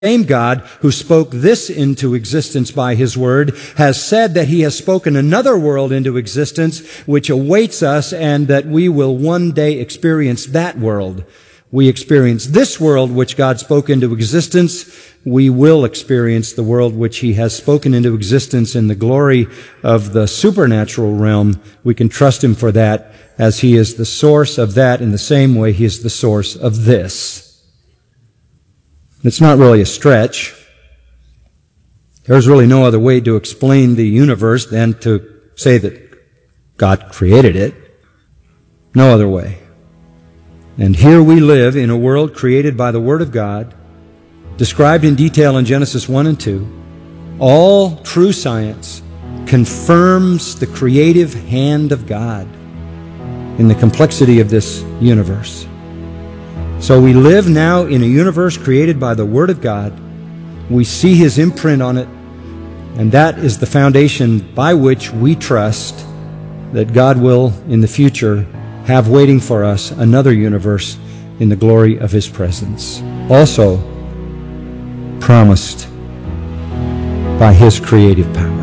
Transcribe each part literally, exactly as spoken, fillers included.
same God who spoke this into existence by his word has said that he has spoken another world into existence which awaits us, and that we will one day experience that world. We experience this world which God spoke into existence. We will experience the world which he has spoken into existence in the glory of the supernatural realm. We can trust him for that, as he is the source of that in the same way he is the source of this. It's not really a stretch. There's really no other way to explain the universe than to say that God created it. No other way. And here we live in a world created by the Word of God, described in detail in Genesis one and two. All true science confirms the creative hand of God in the complexity of this universe. So we live now in a universe created by the Word of God. We see his imprint on it, and that is the foundation by which we trust that God will, in the future, have waiting for us another universe in the glory of his presence, also promised by his creative power.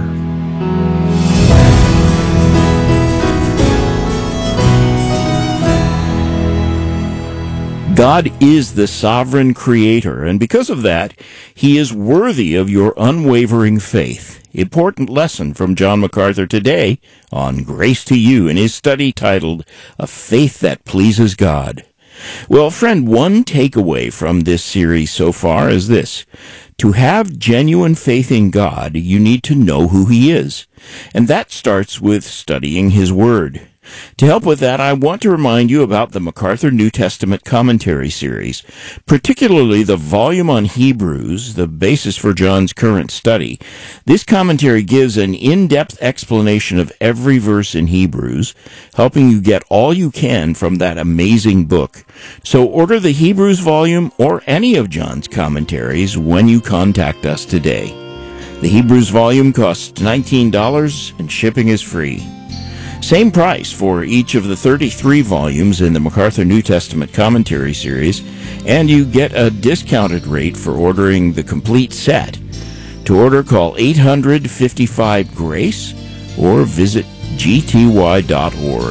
God is the sovereign creator, and because of that, he is worthy of your unwavering faith. Important lesson from John MacArthur today on Grace to You in his study titled, A Faith That Pleases God. Well, friend, one takeaway from this series so far is this. To have genuine faith in God, you need to know who he is. And that starts with studying his word. To help with that, I want to remind you about the MacArthur New Testament Commentary Series, particularly the volume on Hebrews, the basis for John's current study. This commentary gives an in-depth explanation of every verse in Hebrews, helping you get all you can from that amazing book. So order the Hebrews volume or any of John's commentaries when you contact us today. The Hebrews volume costs nineteen dollars and shipping is free. Same price for each of the thirty-three volumes in the MacArthur New Testament Commentary Series, and you get a discounted rate for ordering the complete set. To order, call eight hundred, fifty-five, GRACE or visit g t y dot org.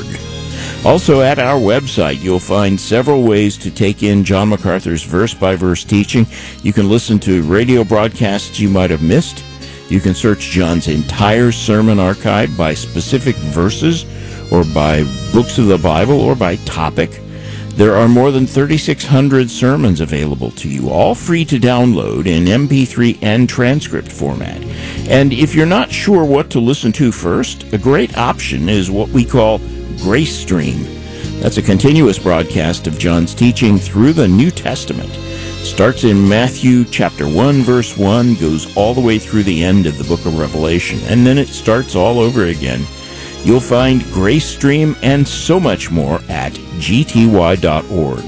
Also, at our website, you'll find several ways to take in John MacArthur's verse-by-verse teaching. You can listen to radio broadcasts you might have missed. You can search John's entire sermon archive by specific verses or by books of the Bible or by topic. There are more than thirty-six hundred sermons available to you, all free to download in M P three and transcript format. And if you're not sure what to listen to first, a great option is what we call Grace Stream. That's a continuous broadcast of John's teaching through the New Testament. Starts in Matthew chapter one, verse one, goes all the way through the end of the book of Revelation, and then it starts all over again. You'll find Grace Stream and so much more at g t y dot org.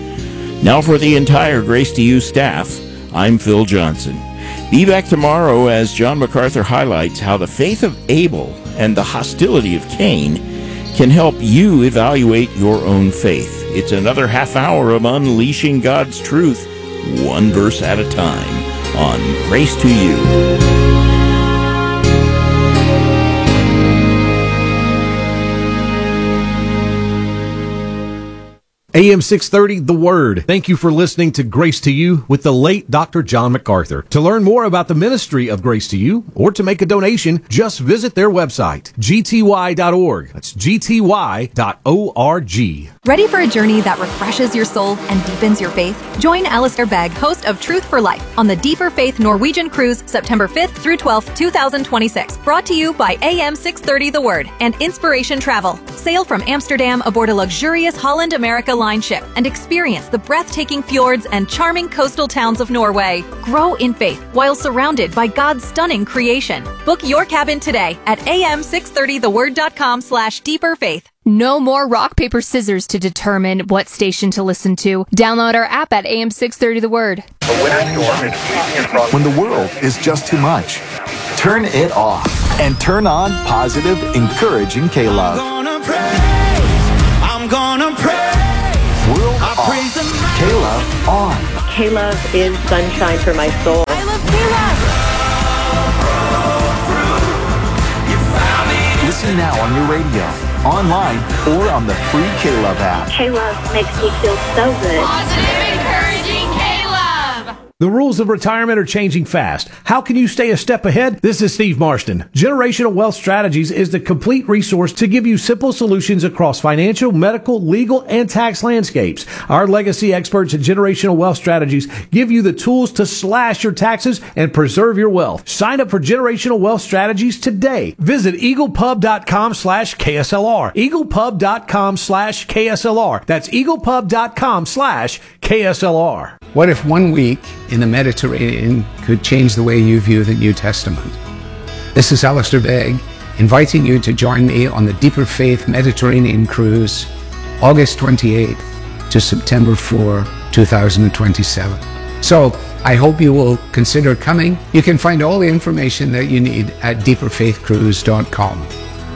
Now for the entire Grace to You staff, I'm Phil Johnson. Be back tomorrow as John MacArthur highlights how the faith of Abel and the hostility of Cain can help you evaluate your own faith. It's another half hour of unleashing God's truth, one verse at a time, on Grace to You. A M six thirty, The Word. Thank you for listening to Grace to You with the late Doctor John MacArthur. To learn more about the ministry of Grace to You or to make a donation, just visit their website, g t y dot org. That's g t y dot org. Ready for a journey that refreshes your soul and deepens your faith? Join Alistair Begg, host of Truth for Life, on the Deeper Faith Norwegian Cruise, September fifth through twelfth, twenty twenty-six. Brought to you by A M six thirty The Word and Inspiration Travel. Sail from Amsterdam aboard a luxurious Holland America Line ship and experience the breathtaking fjords and charming coastal towns of Norway. Grow in faith while surrounded by God's stunning creation. Book your cabin today at a m six thirty the word dot com slash deeper faith. No more rock, paper, scissors to determine what station to listen to. Download our app at A M six thirty The Word. When the world is just too much, turn it off and turn on positive, encouraging K-Love. I'm gonna praise, I'm gonna praise. World off, K-Love on. K-Love is sunshine for my soul. I love K-Love! Listen now on your radio, online, or on the free K-Love app. K-Love makes me feel so good. Positive, encouraging K-Love! The rules of retirement are changing fast. How can you stay a step ahead? This is Steve Marston. Generational Wealth Strategies is the complete resource to give you simple solutions across financial, medical, legal, and tax landscapes. Our legacy experts at Generational Wealth Strategies give you the tools to slash your taxes and preserve your wealth. Sign up for Generational Wealth Strategies today. Visit eaglepub.com slash KSLR. eaglepub.com slash KSLR. That's eaglepub.com slash KSLR. What if one week in the Mediterranean could change the way you view the New Testament? This is Alistair Begg, inviting you to join me on the Deeper Faith Mediterranean Cruise, August twenty-eighth to September fourth, two thousand twenty-seven. So I hope you will consider coming. You can find all the information that you need at deeper faith cruise dot com.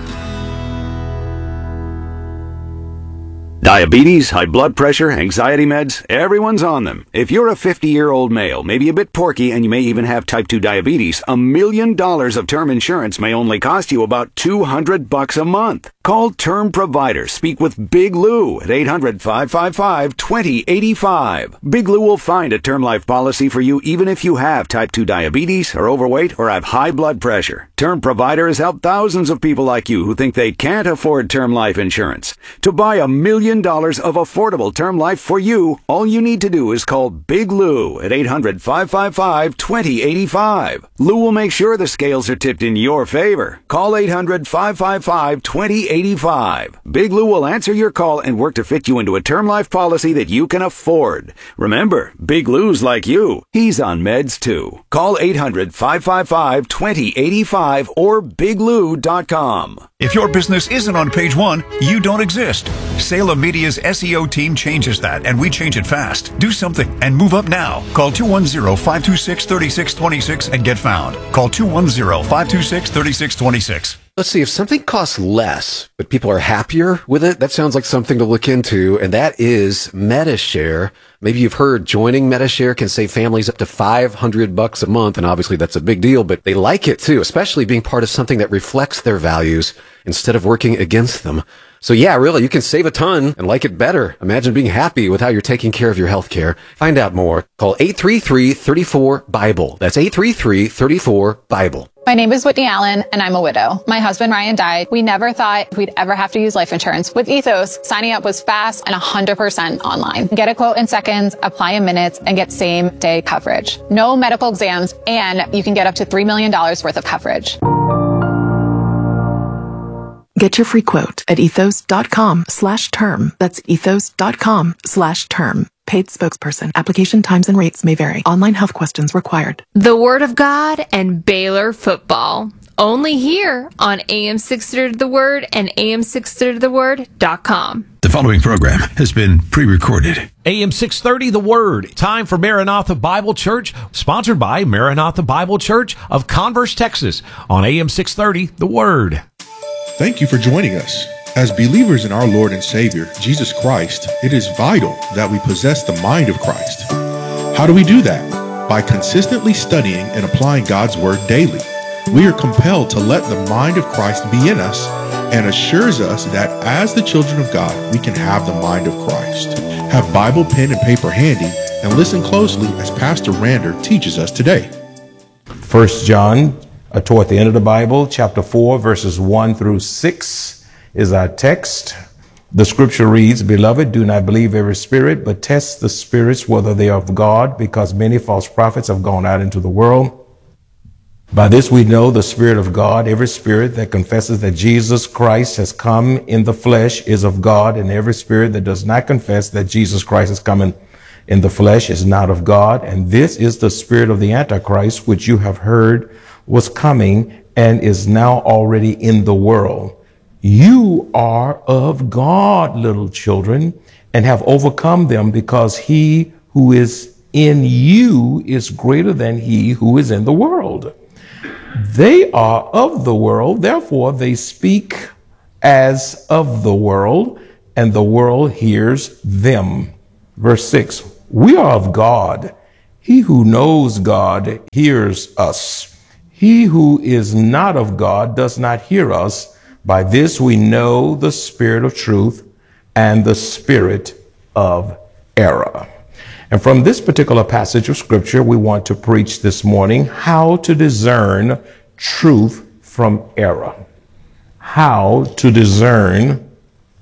Diabetes, high blood pressure, anxiety meds, everyone's on them. If you're a fifty-year-old male, maybe a bit porky, and you may even have type two diabetes, a million dollars of term insurance may only cost you about two hundred bucks a month. Call Term Provider. Speak with Big Lou at eight hundred, five five five, two zero eight five. Big Lou will find a term life policy for you even if you have type two diabetes, are overweight, or have high blood pressure. Term Provider has helped thousands of people like you who think they can't afford term life insurance. To buy a million dollars of affordable term life for you, all you need to do is call Big Lou at eight hundred, five five five, two zero eight five. Lou will make sure the scales are tipped in your favor. Call eight hundred, five five five, two zero eight five. Big Lou will answer your call and work to fit you into a term life policy that you can afford. Remember, Big Lou's like you. He's on meds too. Call eight hundred, five five five, two zero eight five or big lou dot com. If your business isn't on page one, you don't exist. Salem Media's S E O team changes that, and we change it fast. Do something and move up now. Call two one zero, five two six, three six two six and get found. Call two one zero, five two six, three six two six. Let's see, if something costs less, but people are happier with it, that sounds like something to look into, and that is Medi-Share. Maybe you've heard joining Medi-Share can save families up to five hundred bucks a month, and obviously that's a big deal, but they like it too, especially being part of something that reflects their values instead of working against them. So yeah, really, you can save a ton and like it better. Imagine being happy with how you're taking care of your health care. Find out more. Call eight three three, three four, BIBLE. That's eight three three, three four, BIBLE. My name is Whitney Allen, and I'm a widow. My husband, Ryan, died. We never thought we'd ever have to use life insurance. With Ethos, signing up was fast and one hundred percent online. Get a quote in seconds, apply in minutes, and get same-day coverage. No medical exams, and you can get up to three million dollars worth of coverage. Get your free quote at ethos.com slash term. That's ethos.com slash term. Paid spokesperson. Application times and rates may vary. Online health questions required. The Word of God and Baylor football. Only here on A M six thirty The Word and A M six thirty the word dot com. The following program has been pre-recorded. A M six thirty The Word. Time for Maranatha Bible Church, sponsored by Maranatha Bible Church of Converse, Texas, on A M six thirty The Word. Thank you for joining us. As believers in our Lord and Savior, Jesus Christ, it is vital that we possess the mind of Christ. How do we do that? By consistently studying and applying God's Word daily. We are compelled to let the mind of Christ be in us and assures us that as the children of God, we can have the mind of Christ. Have Bible, pen, and paper handy and listen closely as Pastor Rander teaches us today. First John, uh, toward the end of the Bible, chapter four, verses one through six. Is our text. The scripture reads, Beloved, do not believe every spirit, but test the spirits whether they are of God, because many false prophets have gone out into the world. By this we know the Spirit of God. Every spirit that confesses that Jesus Christ has come in the flesh is of God, and every spirit that does not confess that Jesus Christ has come in, in the flesh is not of God. And this is the spirit of the Antichrist, which you have heard was coming and is now already in the world. You are of God, little children, and have overcome them, because he who is in you is greater than he who is in the world. They are of the world, therefore they speak as of the world, and the world hears them. Verse six, We are of God. He who knows God hears us. He who is not of God does not hear us. By this we know the spirit of truth and the spirit of error. And from this particular passage of scripture, we want to preach this morning how to discern truth from error. How to discern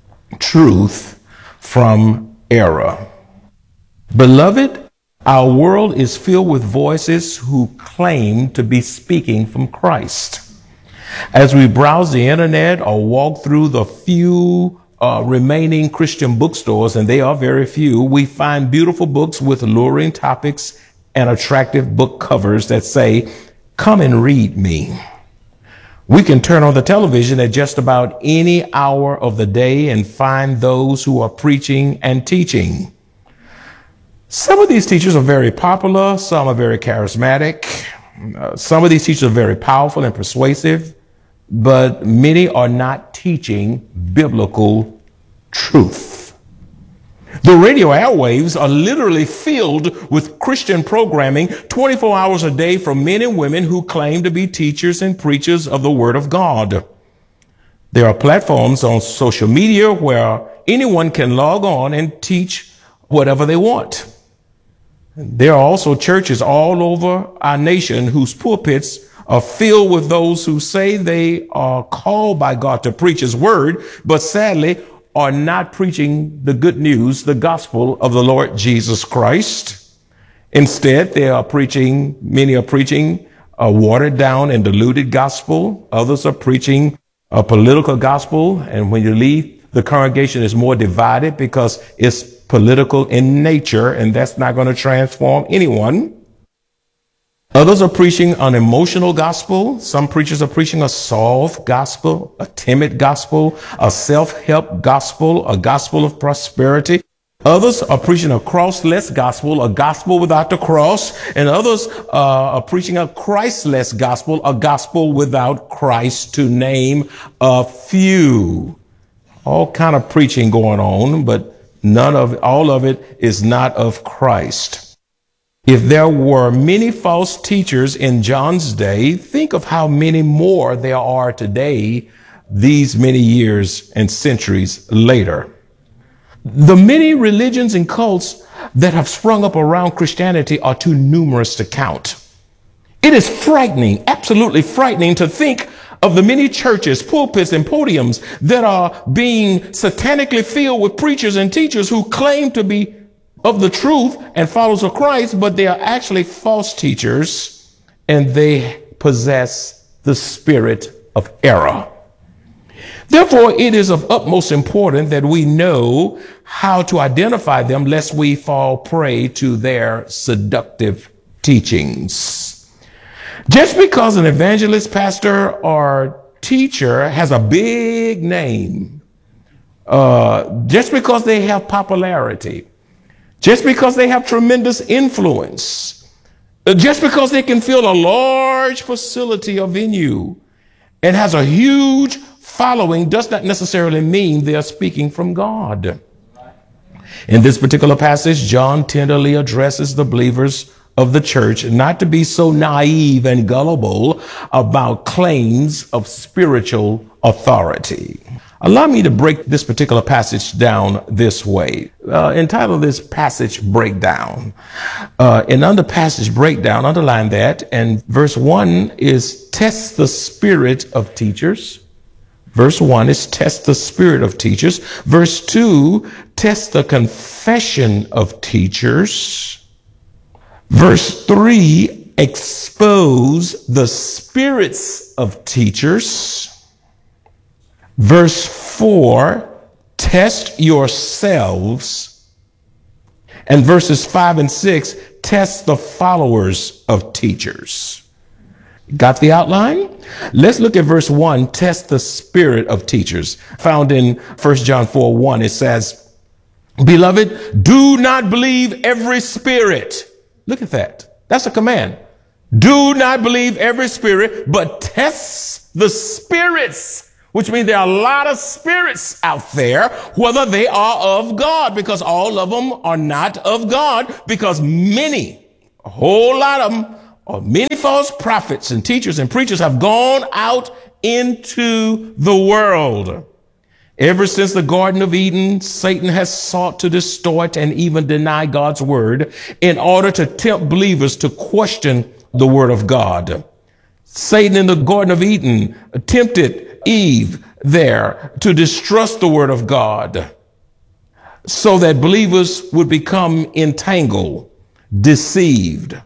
truth from error. Beloved, our world is filled with voices who claim to be speaking from Christ. As we browse the internet or walk through the few uh, remaining Christian bookstores, and they are very few, we find beautiful books with alluring topics and attractive book covers that say, "Come and read me." We can turn on the television at just about any hour of the day and find those who are preaching and teaching. Some of these teachers are very popular. Some are very charismatic. Uh, some of these teachers are very powerful and persuasive, but many are not teaching biblical truth. The radio airwaves are literally filled with Christian programming twenty-four hours a day from men and women who claim to be teachers and preachers of the Word of God. There are platforms on social media where anyone can log on and teach whatever they want. There are also churches all over our nation whose pulpits are filled with those who say they are called by God to preach His word, but sadly are not preaching the good news, the gospel of the Lord Jesus Christ. Instead, they are preaching, many are preaching a watered down and diluted gospel. Others are preaching a political gospel. And when you leave, the congregation is more divided because it's political in nature, and that's not going to transform anyone. Others are preaching an emotional gospel. Some preachers are preaching a soft gospel, a timid gospel, a self-help gospel, a gospel of prosperity. Others are preaching a crossless gospel, a gospel without the cross. And others uh, are preaching a Christless gospel, a gospel without Christ, to name a few. All kind of preaching going on, but none of all of it is not of Christ. If there were many false teachers in John's day, think of how many more there are today, these many years and centuries later. The many religions and cults that have sprung up around Christianity are too numerous to count. It is frightening, absolutely frightening, to think of the many churches, pulpits, and podiums that are being satanically filled with preachers and teachers who claim to be of the truth and followers of Christ, but they are actually false teachers, and they possess the spirit of error. Therefore, it is of utmost importance that we know how to identify them, lest we fall prey to their seductive teachings. Just because an evangelist, pastor, or teacher has a big name, uh, just because they have popularity, just because they have tremendous influence, uh, just because they can fill a large facility or venue and has a huge following, does not necessarily mean they are speaking from God. In this particular passage, John tenderly addresses the believers of the church not to be so naive and gullible about claims of spiritual authority. Allow me to break this particular passage down this way. Uh, entitle this passage Breakdown. Uh, and under passage breakdown, underline that. And verse one is test the spirit of teachers. Verse one is test the spirit of teachers. Verse two, test the confession of teachers. Verse three, expose the spirits of teachers. Verse four, test yourselves. And verses five and six, test the followers of teachers. Got the outline? Let's look at verse one, test the spirit of teachers. Found in First John four one, it says, "Beloved, do not believe every spirit." Look at that. That's a command. Do not believe every spirit, but test the spirits, which means there are a lot of spirits out there, whether they are of God, because all of them are not of God, because many, a whole lot of them, or many false prophets and teachers and preachers have gone out into the world. Ever since the Garden of Eden, Satan has sought to distort and even deny God's word in order to tempt believers to question the word of God. Satan in the Garden of Eden tempted Eve there to distrust the word of God so that believers would become entangled, deceived.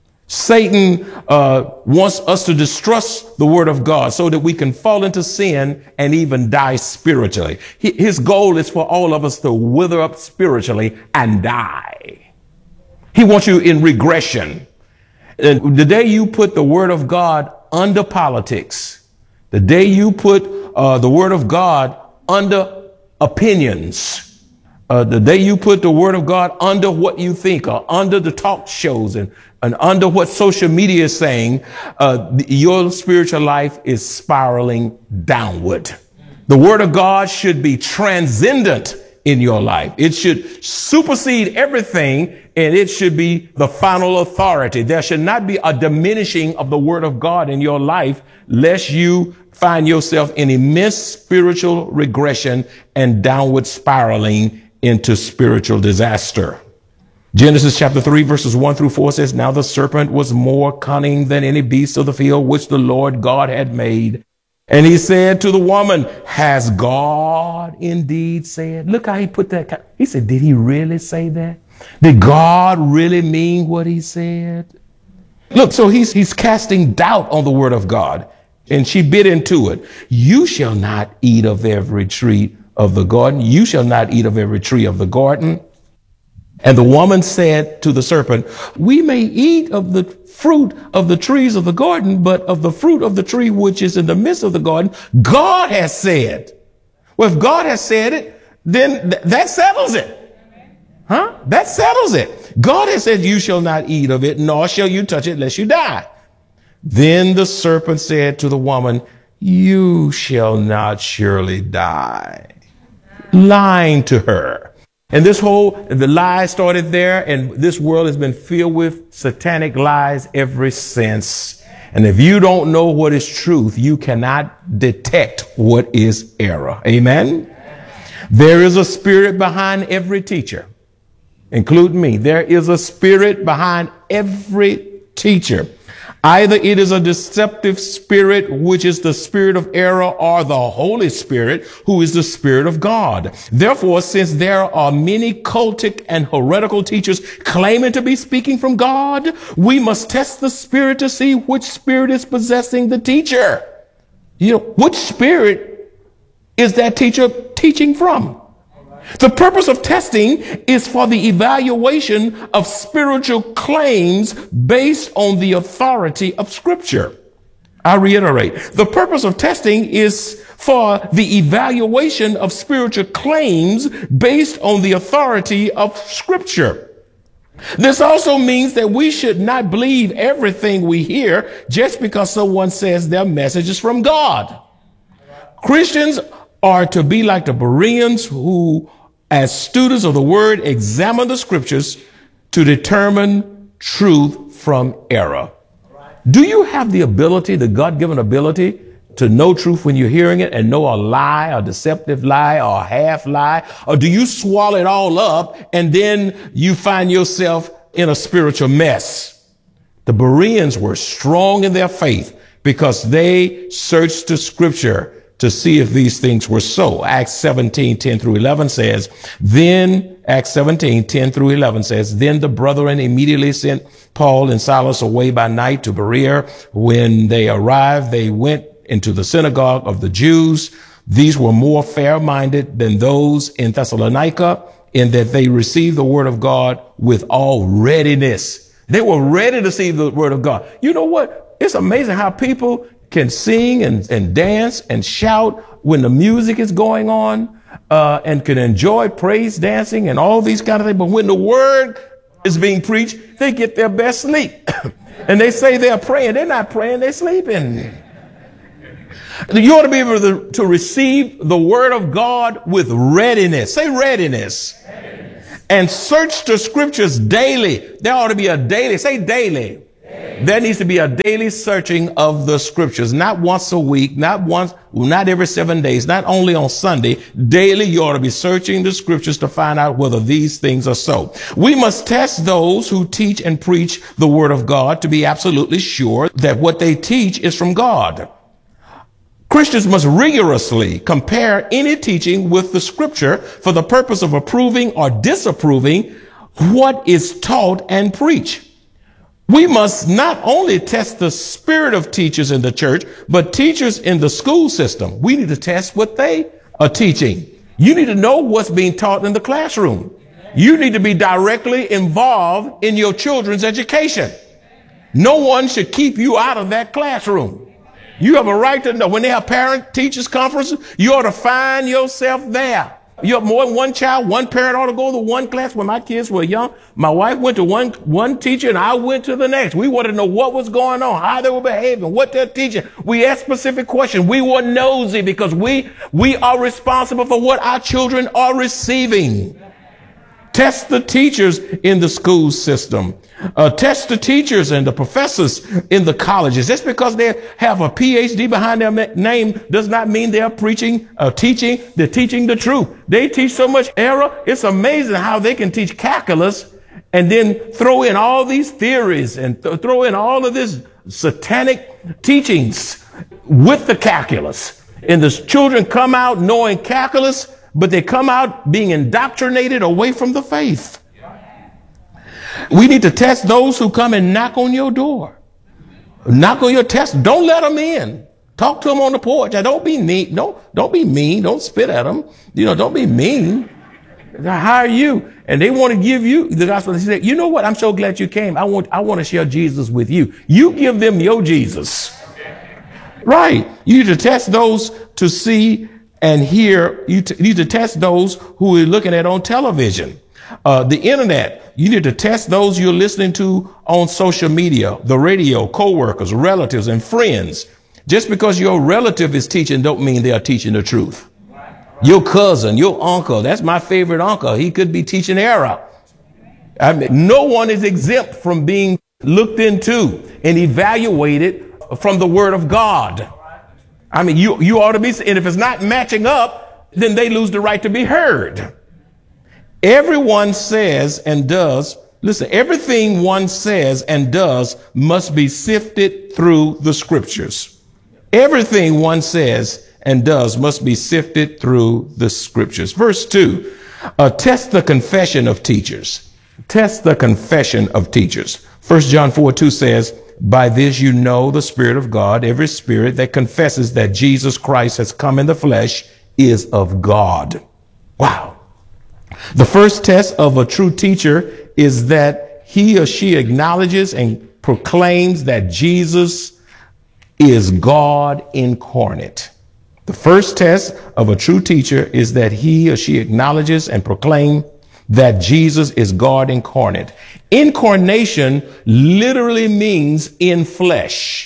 Satan uh, wants us to distrust the word of God so that we can fall into sin and even die spiritually. His goal is for all of us to wither up spiritually and die. He wants you in regression. And the day you put the word of God under politics, the day you put uh, the word of God under opinions, Uh, the day you put the word of God under what you think, or under the talk shows and, and under what social media is saying, uh, your spiritual life is spiraling downward. The word of God should be transcendent in your life. It should supersede everything, and it should be the final authority. There should not be a diminishing of the word of God in your life, lest you find yourself in immense spiritual regression and downward spiraling into spiritual disaster. Genesis chapter three, verses one through four says, "Now the serpent was more cunning than any beast of the field which the Lord God had made. And he said to the woman, has God indeed said?" Look how he put that. He said, did he really say that? Did God really mean what he said? Look, so he's, he's casting doubt on the word of God. And she bit into it. "You shall not eat of every tree of the garden. You shall not eat of every tree of the garden." And the woman said to the serpent, "We may eat of the fruit of the trees of the garden, but of the fruit of the tree which is in the midst of the garden, God has said." Well, if God has said it, then th- that settles it. Huh? That settles it. God has said, "You shall not eat of it, nor shall you touch it, lest you die." Then the serpent said to the woman, "You shall not surely die." Lying to her. And this whole, the lie started there, and this world has been filled with satanic lies ever since. And if you don't know what is truth, you cannot detect what is error. Amen? There is a spirit behind every teacher, including me. There is a spirit behind every teacher. Either it is a deceptive spirit, which is the spirit of error, or the Holy Spirit, who is the Spirit of God. Therefore, since there are many cultic and heretical teachers claiming to be speaking from God, we must test the spirit to see which spirit is possessing the teacher. You know, which spirit is that teacher teaching from? The purpose of testing is for the evaluation of spiritual claims based on the authority of Scripture. I reiterate, the purpose of testing is for the evaluation of spiritual claims based on the authority of Scripture. This also means that we should not believe everything we hear just because someone says their message is from God. Christians are to be like the Bereans, who, as students of the word, examine the scriptures to determine truth from error. Do you have the ability, the God-given ability, to know truth when you're hearing it and know a lie, a deceptive lie, or a half lie? Or do you swallow it all up and then you find yourself in a spiritual mess? The Bereans were strong in their faith because they searched the scripture to see if these things were so. Acts seventeen, ten through eleven says, then, Acts seventeen, ten through eleven says, then the brethren immediately sent Paul and Silas away by night to Berea. When they arrived, they went into the synagogue of the Jews. These were more fair-minded than those in Thessalonica, in that they received the word of God with all readiness. They were ready to receive the word of God. You know what? It's amazing how people can sing and, and dance and shout when the music is going on, uh, and can enjoy praise dancing and all these kind of things. But when the word is being preached, they get their best sleep. And they say they're praying. They're not praying, they're sleeping. You ought to be able to, to receive the word of God with readiness. Say readiness. readiness. And search the scriptures daily. There ought to be a daily, say daily. daily. There needs to be a daily searching of the scriptures, not once a week, not once, not every seven days, not only on Sunday. Daily, you ought to be searching the scriptures to find out whether these things are so. We must test those who teach and preach the word of God to be absolutely sure that what they teach is from God. Christians must rigorously compare any teaching with the scripture for the purpose of approving or disapproving what is taught and preached. We must not only test the spirit of teachers in the church, but teachers in the school system. We need to test what they are teaching. You need to know what's being taught in the classroom. You need to be directly involved in your children's education. No one should keep you out of that classroom. You have a right to know. When they have parent teachers conferences, you ought to find yourself there. You have more than one child. One parent ought to go to one class. When my kids were young, my wife went to one, one teacher and I went to the next. We wanted to know what was going on, how they were behaving, what they're teaching. We asked specific questions. We were nosy because we, we are responsible for what our children are receiving. Test the teachers in the school system. Uh, test the teachers and the professors in the colleges. Just because they have a P H D behind their name does not mean they're preaching, uh, teaching, they're teaching the truth. They teach so much error. It's amazing how they can teach calculus and then throw in all these theories and th- throw in all of this satanic teachings with the calculus. And the children come out knowing calculus, but they come out being indoctrinated away from the faith. We need to test those who come and knock on your door. Knock on your test. Don't let them in. Talk to them on the porch. Now, don't be mean. Don't, don't be mean. Don't spit at them. You know, don't be mean. How are you? And they want to give you the gospel. They say, you know what? I'm so glad you came. I want, I want to share Jesus with you. You give them your Jesus. Right. You need to test those to see and hear. You, t- you need to test those who are looking at on television. Uh, the internet, you need to test those you're listening to on social media, the radio, coworkers, relatives, and friends. Just because your relative is teaching don't mean they are teaching the truth. Your cousin, your uncle, that's my favorite uncle. He could be teaching error. I mean, no one is exempt from being looked into and evaluated from the word of God. I mean, you, you ought to be, and if it's not matching up, then they lose the right to be heard. Everyone says and does, listen, everything one says and does must be sifted through the scriptures. Everything one says and does must be sifted through the scriptures. Verse two, uh, test the confession of teachers. Test the confession of teachers. First John four two says, by this you know the Spirit of God. Every spirit that confesses that Jesus Christ has come in the flesh is of God. Wow. The first test of a true teacher is that he or she acknowledges and proclaims that Jesus is God incarnate. The first test of a true teacher is that he or she acknowledges and proclaims that Jesus is God incarnate. Incarnation literally means in flesh.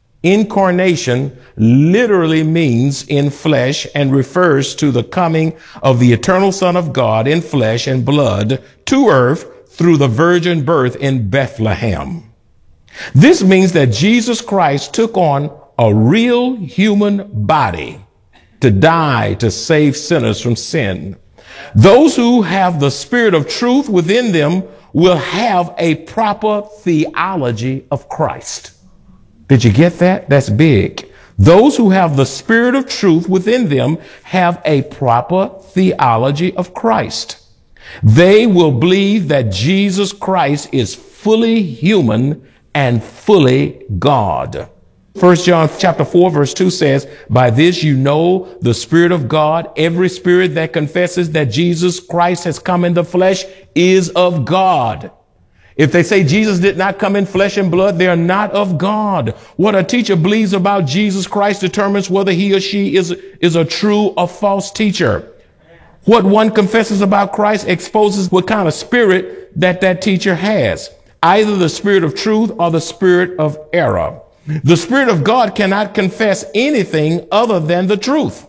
Incarnation literally means in flesh and refers to the coming of the eternal Son of God in flesh and blood to earth through the virgin birth in Bethlehem. This means that Jesus Christ took on a real human body to die to save sinners from sin. Those who have the Spirit of truth within them will have a proper theology of Christ. Did you get that? That's big. Those who have the Spirit of truth within them have a proper theology of Christ. They will believe that Jesus Christ is fully human and fully God. First John chapter four verse two says, by this you know the Spirit of God. Every spirit that confesses that Jesus Christ has come in the flesh is of God. If they say Jesus did not come in flesh and blood, they are not of God. What a teacher believes about Jesus Christ determines whether he or she is, is a true or false teacher. What one confesses about Christ exposes what kind of spirit that that teacher has, either the spirit of truth or the spirit of error. The Spirit of God cannot confess anything other than the truth.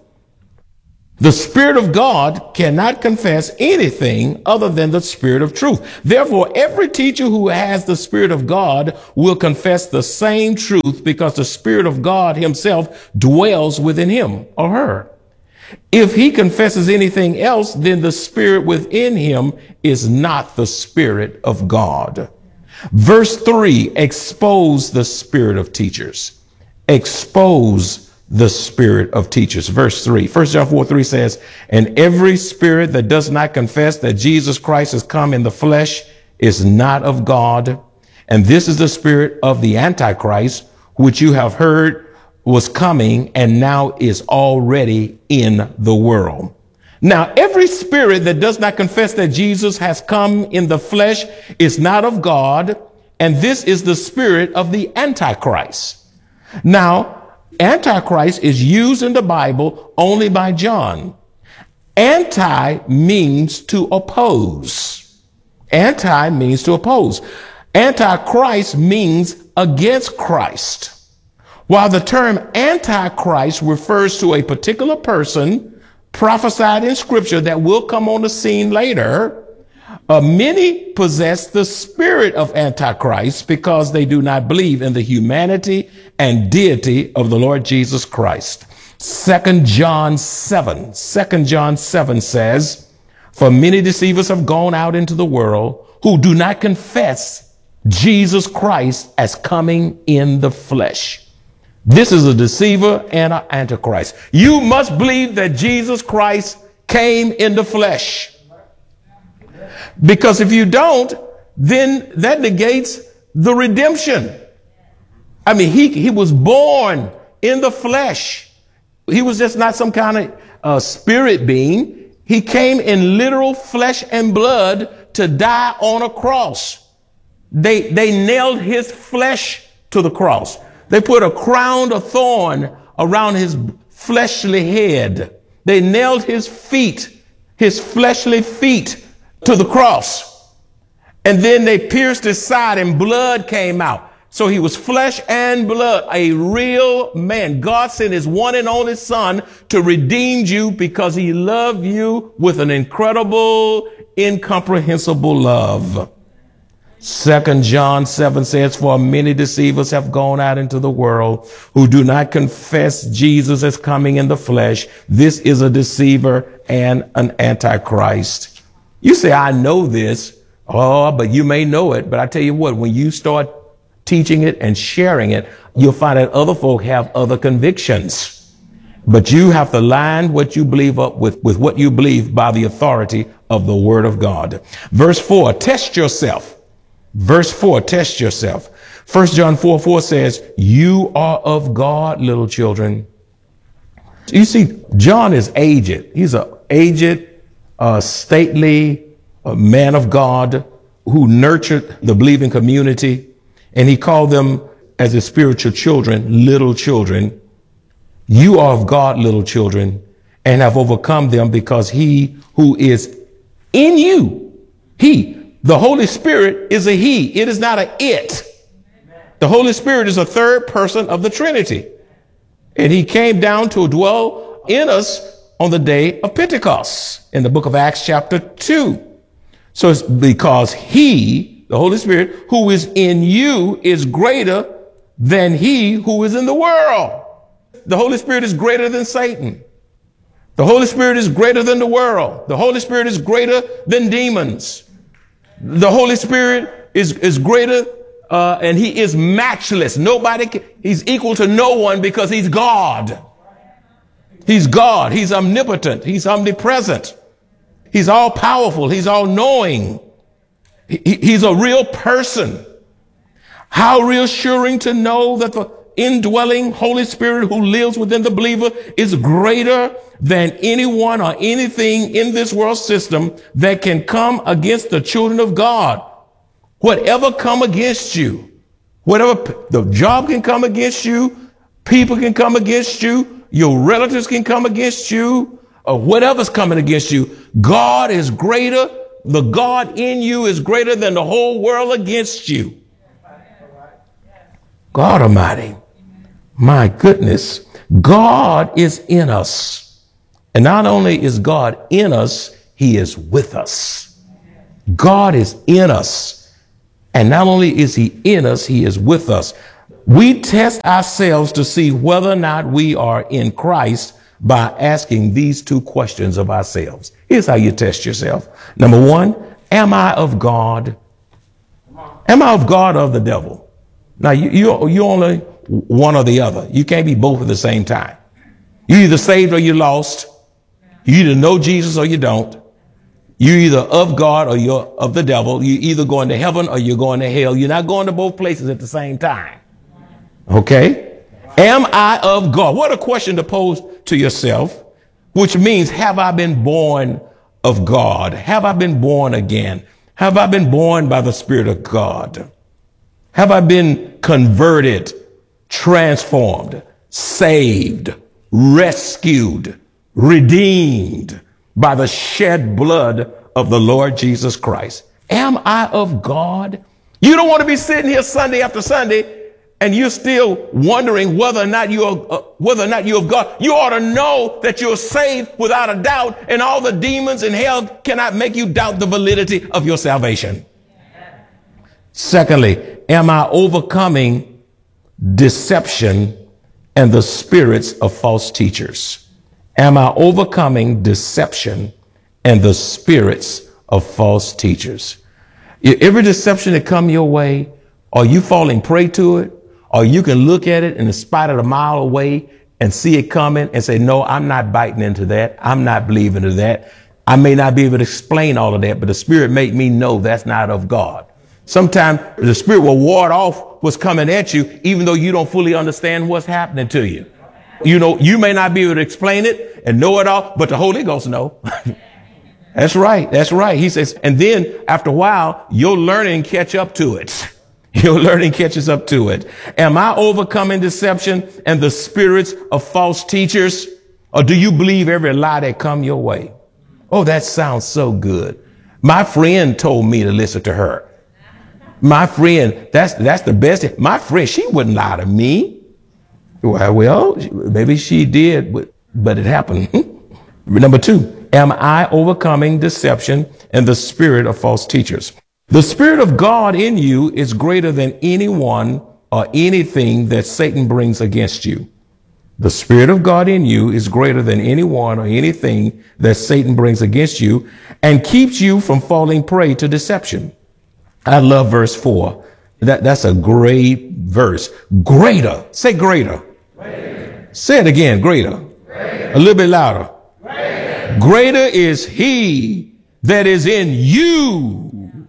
The Spirit of God cannot confess anything other than the Spirit of truth. Therefore, every teacher who has the Spirit of God will confess the same truth because the Spirit of God himself dwells within him or her. If he confesses anything else, then the Spirit within him is not the Spirit of God. Verse three, expose the spirit of teachers. Expose the spirit of teachers. Verse three, First John four three says, and every spirit that does not confess that Jesus Christ has come in the flesh is not of God. And this is the spirit of the Antichrist, which you have heard was coming and now is already in the world. Now, every spirit that does not confess that Jesus has come in the flesh is not of God. And this is the spirit of the Antichrist. Now, Antichrist is used in the Bible only by John. Anti means to oppose. Anti means to oppose. Antichrist means against Christ. While the term Antichrist refers to a particular person prophesied in Scripture that will come on the scene later, uh, many possess the spirit of Antichrist because they do not believe in the humanity and deity of the Lord Jesus Christ. Second John seven, Second John seven says, for many deceivers have gone out into the world who do not confess Jesus Christ as coming in the flesh. This is a deceiver and an antichrist. You must believe that Jesus Christ came in the flesh. Because if you don't, then that negates the redemption. I mean, he, he was born in the flesh. He was just not some kind of uh, spirit being. He came in literal flesh and blood to die on a cross. They, they nailed his flesh to the cross. They put a crown of thorn around his fleshly head. They nailed his feet, his fleshly feet, to the cross. And then they pierced his side and blood came out. So he was flesh and blood, a real man. God sent his one and only son to redeem you because he loved you with an incredible, incomprehensible love. Second John seven says, for many deceivers have gone out into the world who do not confess Jesus as coming in the flesh. This is a deceiver and an antichrist. You say, I know this. Oh, but you may know it. But I tell you what, when you start teaching it and sharing it, you'll find that other folk have other convictions. But you have to line what you believe up with, with what you believe by the authority of the word of God. Verse four, test yourself. Verse four, test yourself. First John four four says, you are of God, little children. You see, John is aged. He's an aged, uh, stately uh, man of God who nurtured the believing community. And he called them, as his spiritual children, little children. You are of God, little children, and have overcome them because he who is in you, he, the Holy Spirit, is a he. It is not a it. The Holy Spirit is a third person of the Trinity. And he came down to dwell in us on the day of Pentecost in the book of Acts chapter two. So it's because he, the Holy Spirit, who is in you is greater than he who is in the world. The Holy Spirit is greater than Satan. The Holy Spirit is greater than the world. The Holy Spirit is greater than demons. The Holy Spirit is, is greater, uh, and he is matchless. Nobody can, he's equal to no one because he's God. He's God. He's omnipotent. He's omnipresent. He's all powerful. He's all knowing. He, he's a real person. How reassuring to know that the indwelling Holy Spirit who lives within the believer is greater than anyone or anything in this world system that can come against the children of God. Whatever come against you, whatever the job can come against you, people can come against you, your relatives can come against you, or whatever's coming against you, God is greater. The God in you is greater than the whole world against you. God Almighty. My goodness. God is in us. And not only is God in us, he is with us. God is in us. And not only is he in us, he is with us. We test ourselves to see whether or not we are in Christ by asking these two questions of ourselves. Here's how you test yourself. Number one, am I of God? Am I of God or of the devil? Now, you, you, you only one or the other. You can't be both at the same time. You're either saved or you're lost. You either know Jesus or you don't. You're either of God or you're of the devil. You're either going to heaven or you're going to hell. You're not going to both places at the same time. Okay? Am I of God? What a question to pose to yourself, which means, have I been born of God? Have I been born again? Have I been born by the Spirit of God? Have I been converted, transformed, saved, rescued, redeemed by the shed blood of the Lord Jesus Christ? Am I of God? You don't want to be sitting here Sunday after Sunday and you're still wondering whether or not you're uh, whether or not you're of God. You ought to know that you're saved without a doubt, and all the demons in hell cannot make you doubt the validity of your salvation. Secondly, am I overcoming deception and the spirits of false teachers? Am I overcoming deception and the spirits of false teachers? Every deception that come your way, are you falling prey to it? Or you can look at it and spot it a mile away and see it coming and say, no, I'm not biting into that. I'm not believing in that. I may not be able to explain all of that, but the Spirit made me know that's not of God. Sometimes the Spirit will ward off what's coming at you, even though you don't fully understand what's happening to you. You know, you may not be able to explain it and know it all, but the Holy Ghost know. That's right. That's right. He says, and then after a while, your learning catch up to it. Your learning catches up to it. Am I overcoming deception and the spirits of false teachers? Or do you believe every lie that come your way? Oh, that sounds so good. My friend told me to listen to her. My friend, that's, that's the best. My friend, she wouldn't lie to me. Well, well, maybe she did, but, but it happened. Number two, am I overcoming deception and the spirit of false teachers? The Spirit of God in you is greater than anyone or anything that Satan brings against you. The Spirit of God in you is greater than anyone or anything that Satan brings against you and keeps you from falling prey to deception. I love verse four. That, that's a great verse. Greater. Say greater. Greater. Say it again. Greater. Greater. A little bit louder. Greater. Greater is he that is in you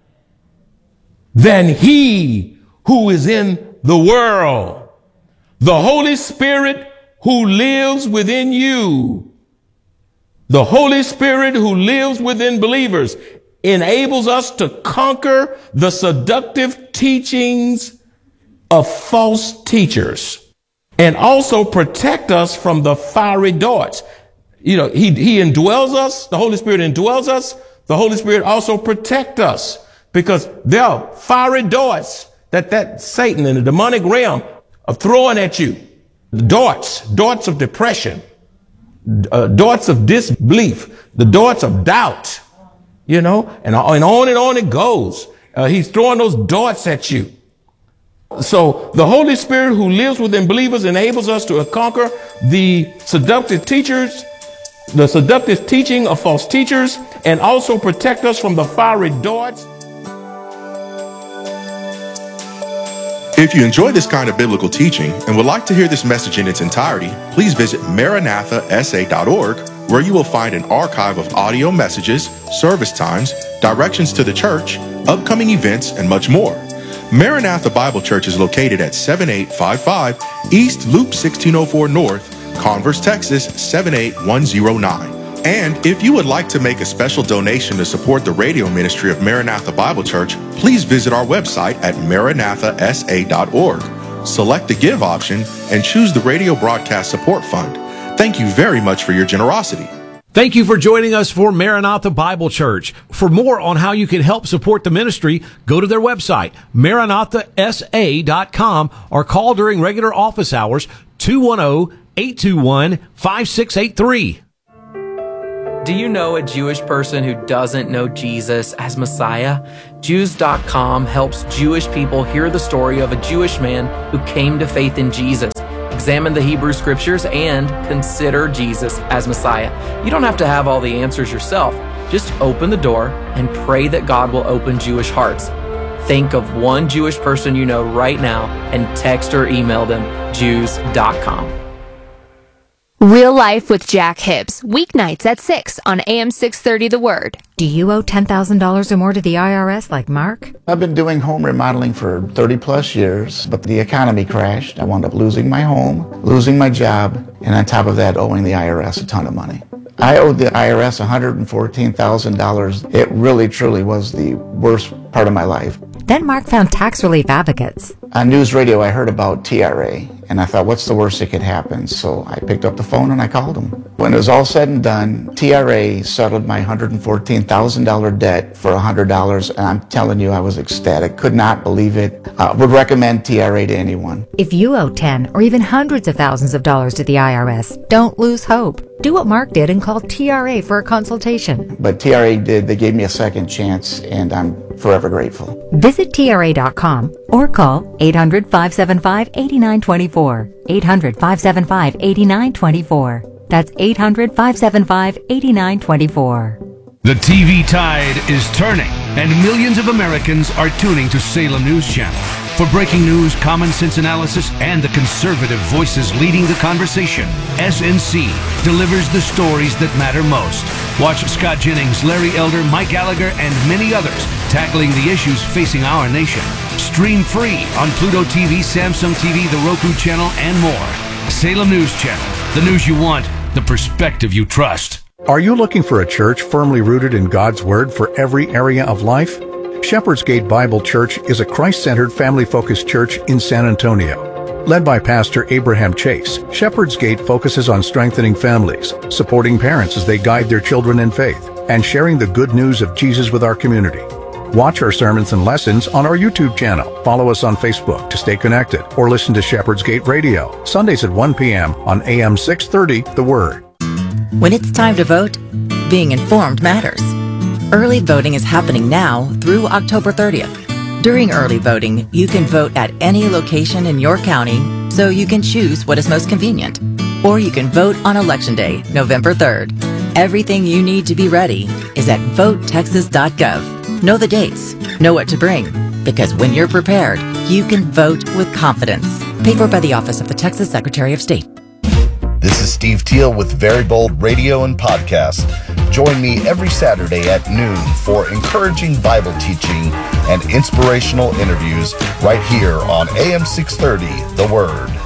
than he who is in the world. The Holy Spirit who lives within you, the Holy Spirit who lives within believers, enables us to conquer the seductive teachings of false teachers and also protect us from the fiery darts. You know, he, he indwells us. The Holy Spirit indwells us. The Holy Spirit also protects us. Because there are fiery darts that that Satan in the demonic realm are throwing at you. Darts, darts of depression, uh, darts of disbelief, the darts of doubt, you know, and, and on and on it goes. Uh, he's throwing those darts at you. So the Holy Spirit who lives within believers enables us to conquer the seductive teachers, the seductive teaching of false teachers, and also protect us from the fiery darts. If you enjoy this kind of biblical teaching and would like to hear this message in its entirety, please visit maranatha s a dot org, where you will find an archive of audio messages, service times, directions to the church, upcoming events, and much more. Maranatha Bible Church is located at seventy-eight fifty-five East Loop sixteen oh four North, Converse, Texas seven eight one oh nine. And if you would like to make a special donation to support the radio ministry of Maranatha Bible Church, please visit our website at maranatha s a dot org. Select the Give option and choose the Radio Broadcast Support Fund. Thank you very much for your generosity. Thank you for joining us for Maranatha Bible Church. For more on how you can help support the ministry, go to their website, maranatha s a dot com, or call during regular office hours, two one zero, eight two one, five six eight three. Do you know a Jewish person who doesn't know Jesus as Messiah? Jews dot com helps Jewish people hear the story of a Jewish man who came to faith in Jesus, examine the Hebrew Scriptures, and consider Jesus as Messiah. You don't have to have all the answers yourself. Just open the door and pray that God will open Jewish hearts. Think of one Jewish person you know right now and text or email them, Jews dot com. Real Life with Jack Hibbs, weeknights at six on A M six thirty The Word. Do you owe ten thousand dollars or more to the I R S like Mark? I've been doing home remodeling for thirty plus years, but the economy crashed. I wound up losing my home, losing my job, and on top of that, owing the I R S a ton of money. I owed the I R S one hundred fourteen thousand dollars. It really, truly was the worst part of my life. Then Mark found tax relief advocates. On news radio, I heard about T R A, and I thought, what's the worst that could happen? So I picked up the phone and I called them. When it was all said and done, T R A settled my one hundred fourteen thousand dollars debt for one hundred dollars, and I'm telling you, I was ecstatic. Could not believe it. Uh, would recommend T R A to anyone. If you owe ten or even hundreds of thousands of dollars to the I R S, don't lose hope. Do what Mark did and call T R A for a consultation. But T R A did. They gave me a second chance, and I'm forever grateful. Visit T R A dot com or call eight hundred, five seven five, eight nine two four. eight hundred, five seven five, eight nine two four. That's eight hundred, five seven five, eight nine two four. The T V tide is turning, and millions of Americans are tuning to Salem News Channel. For breaking news, common sense analysis, and the conservative voices leading the conversation, S N C delivers the stories that matter most. Watch Scott Jennings, Larry Elder, Mike Gallagher, and many others tackling the issues facing our nation. Stream free on Pluto T V, Samsung T V, the Roku channel, and more. Salem News Channel, the news you want, the perspective you trust. Are you looking for a church firmly rooted in God's Word for every area of life? Shepherd's Gate Bible Church is a Christ-centered, family-focused church in San Antonio. Led by Pastor Abraham Chase, Shepherd's Gate focuses on strengthening families, supporting parents as they guide their children in faith, and sharing the good news of Jesus with our community. Watch our sermons and lessons on our YouTube channel. Follow us on Facebook to stay connected, or listen to Shepherd's Gate Radio, Sundays at one p.m. on A M six thirty The Word. When it's time to vote, being informed matters. Early voting is happening now through October thirtieth. During early voting, you can vote at any location in your county, so you can choose what is most convenient. Or you can vote on Election Day, November third. Everything you need to be ready is at vote texas dot gov. Know the dates, know what to bring, because when you're prepared, you can vote with confidence. Paid for by the Office of the Texas Secretary of State. This is Steve Teal with Very Bold Radio and Podcast. Join me every Saturday at noon for encouraging Bible teaching and inspirational interviews right here on A M six thirty The Word.